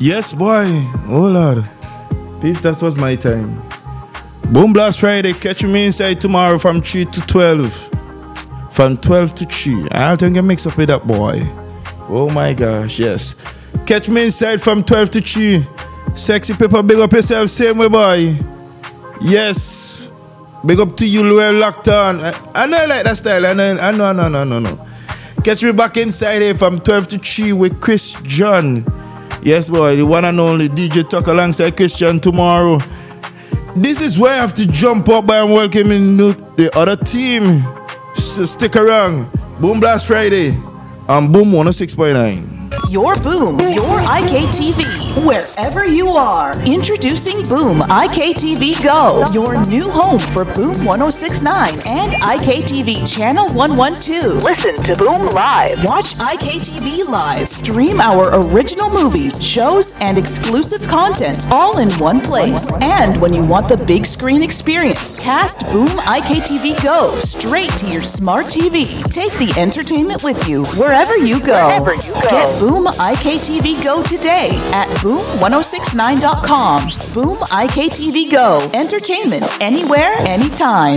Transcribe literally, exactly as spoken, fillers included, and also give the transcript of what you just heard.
Yes, boy. Oh, Lord. Peace, that was my time. Boom Blast Friday. Catch me inside tomorrow from three to twelve. From twelve to three. I don't think I mix up with that boy. Oh, my gosh, yes. Catch me inside from twelve to three. Sexy Pepper, big up yourself, same way, boy. Yes. Big up to you, Luel Locked On. I, I know I like that style. I know, I know, no, no, no, no. Catch me back inside here from twelve to three with Chris John. Yes, boy, the one and only D J Talk alongside Christian tomorrow. This is where I have to jump up by and welcoming the other team. So stick around. Boom Blast Friday on Boom one oh six point nine. Your Boom, your I K T V, wherever you are. Introducing Boom I K T V Go, your new home for Boom one oh six point nine and I K T V Channel one twelve. Listen to Boom live. Watch I K T V live. Stream our original movies, shows, and exclusive content all in one place. And when you want the big screen experience, cast Boom I K T V Go straight to your smart T V. Take the entertainment with you wherever you go. Wherever you go. Get Boom I K T V Go today at boom ten sixty-nine dot com. Boom I K T V Go. Entertainment anywhere, anytime.